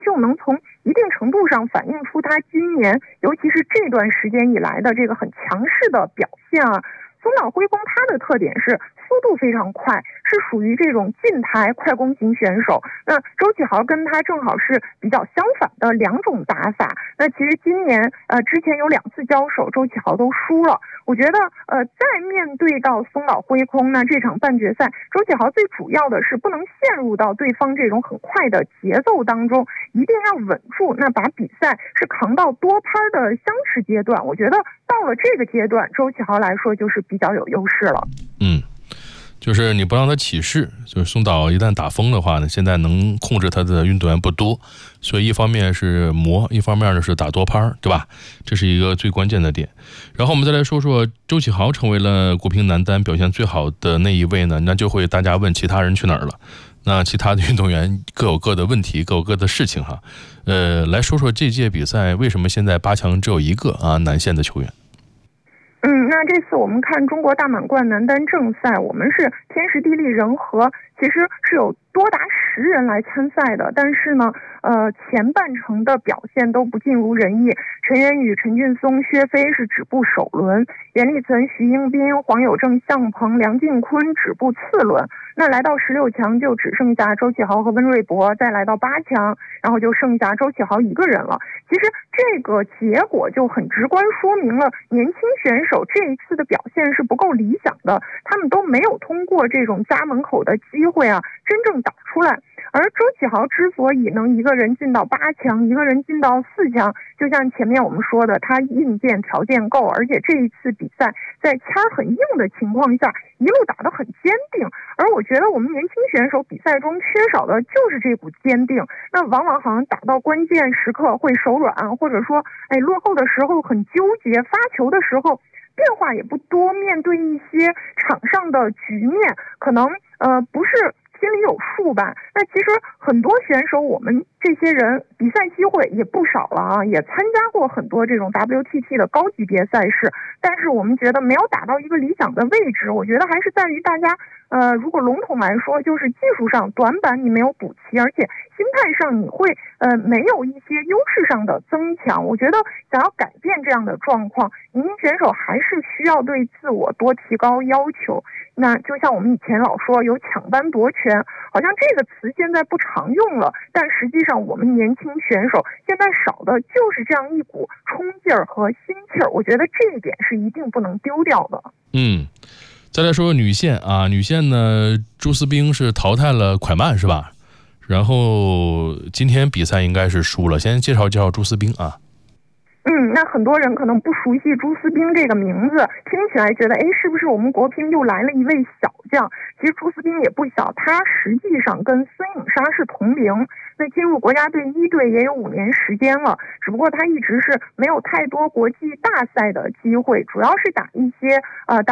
就能从一定程度上反映出他今年，尤其是这段时间以来的这个很强势的表现啊。松岛辉空他的特点是速度非常快，是属于这种近台快攻型选手。那周启豪跟他正好是比较相反的两种打法。那其实今年之前有2次交手，周启豪都输了。我觉得在面对到松岛辉空，那这场半决赛，周启豪最主要的是不能陷入到对方这种很快的节奏当中，一定要稳住，那把比赛是扛到多拍的相持阶段。我觉得到了这个阶段，周启豪来说就是比较有优势了。 就是你不让他起势，就是松岛一旦打疯的话呢，现在能控制他的运动员不多，所以一方面是磨，一方面呢是打多拍，对吧？这是一个最关键的点。然后我们再来说说周启豪成为了国乒男单表现最好的那一位呢，那就会大家问其他人去哪儿了。那其他的运动员各有各的问题，各有各的事情哈。来说说这届比赛为什么现在8强只有一个男线的球员？ 那这次我们看中国大满贯男单正赛，我们是天时地利人和，其实是有多达10人来参赛的，但是呢，前半程的表现都不尽如人意。陈元宇、陈俊松、薛飞是止步首轮，袁立岑、徐英斌、黄有正、向鹏、梁靖昆止步次轮。那来到16强就只剩下周启豪和温瑞博，再来到8强，然后就剩下周启豪一个人了。其实这个结果就很直观说明了年轻选手这一次的表现是不够理想的，他们都没有通过这种家门口的机会真正打出来。而周启豪之所以能一个人进到8强，一个人进到4强，就像前面我们说的，他硬件条件够，而且这一次比赛在签很硬的情况下，一路打得很坚定。而我觉得我们年轻选手比赛中缺少的就是这股坚定，那往往好像打到关键时刻会手软，或者说落后的时候很纠结，发球的时候变化也不多，面对一些场上的局面可能不是心里有数吧。那其实很多选手，我们这些人比赛机会也不少了也参加过很多这种 WTT 的高级别赛事，但是我们觉得没有打到一个理想的位置。我觉得还是在于大家如果笼统来说，就是技术上短板你没有补齐，而且心态上你会没有一些优势上的增强。我觉得想要改变这样的状况，年轻选手还是需要对自我多提高要求。那就像我们以前老说有抢班夺权，好像这个词现在不常用了，但实际上我们年轻选手现在少的就是这样一股冲劲儿和心气儿，我觉得这一点是一定不能丢掉的。 再来说女线女线呢，朱思冰是淘汰了蒯曼是吧？然后今天比赛应该是输了，先介绍介绍朱思冰那很多人可能不熟悉朱思冰这个名字，听起来觉得是不是我们国乒又来了一位小将？其实朱思冰也不小，他实际上跟孙颖莎是同龄，那进入国家队1队也有5年时间了，只不过他一直是没有太多国际大赛的机会，主要是打一些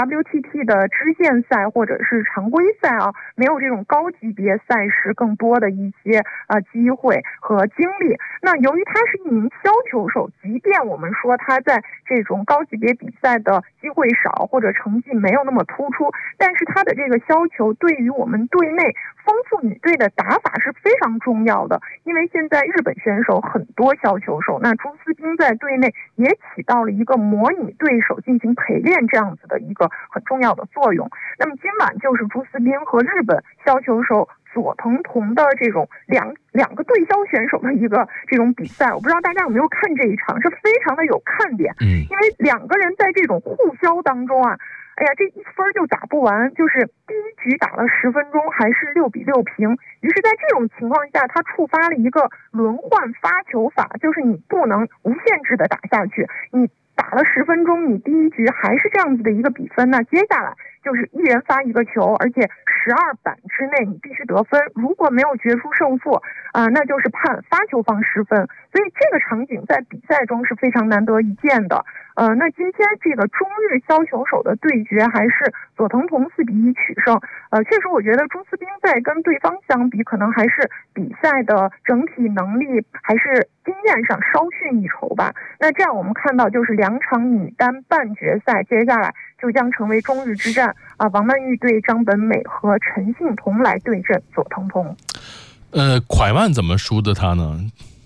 WTT 的支线赛或者是常规赛没有这种高级别赛事更多的一些机会和经历。那由于他是一名削球手，即便我们说他在这种高级别比赛的机会少或者成绩没有那么突出，但是他的这个削球对于我们队内丰富女队的打法是非常重要的。因为现在日本选手很多削球手，那朱思冰在队内也起到了一个模拟对手进行陪练这样子的一个很重要的作用。那么今晚就是朱思冰和日本削球手佐藤瞳的这种两个对削选手的一个这种比赛，我不知道大家有没有看这一场，是非常的有看点。因为两个人在这种互削当中这一分就打不完，就是第一局打了10分钟还是6比6平。于是在这种情况下，他触发了一个轮换发球法，就是你不能无限制的打下去，你打了10分钟，你第一局还是这样子的一个比分，那接下来就是一人发一个球，而且12板之内你必须得分，如果没有决出胜负那就是判发球方失分。所以这个场景在比赛中是非常难得一见的。那今天这个中日削球手的对决还是佐藤瞳4比1取胜。确实我觉得朱思冰在跟对方相比，可能还是比赛的整体能力还是经验上稍逊一筹吧。那这样我们看到就是2场女单半决赛，接下来就将成为中日之战王曼玉对张本美和陈幸同来对阵佐藤瞳。 蒯曼怎么输的他呢？